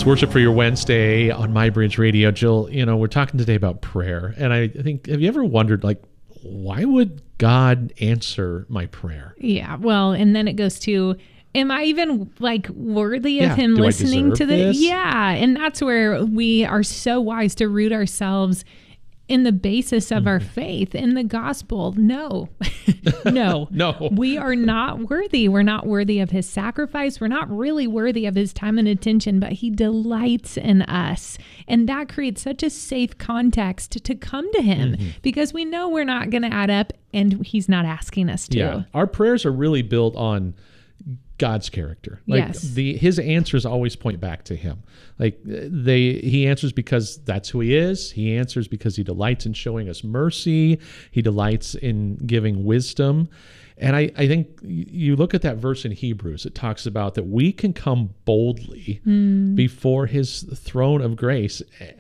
It's Worship for Your Wednesday on MyBridge Radio. Jill, we're talking today about prayer. And I think, have you ever wondered, why would God answer my prayer? Yeah, well, and then it goes to, am I even worthy of him do I listening to deserve this? Yeah, and that's where we are so wise to root ourselves in the basis of our faith in the gospel. No, No. We are not worthy. We're not worthy of his sacrifice. We're not really worthy of his time and attention, but he delights in us. And that creates such a safe context to come to him because we know we're not going to add up and he's not asking us to. Yeah. Our prayers are really built on God's character. Yes. His answers always point back to him. He answers because that's who he is. He answers because he delights in showing us mercy. He delights in giving wisdom. And I think you look at that verse in Hebrews, it talks about that we can come boldly before his throne of grace.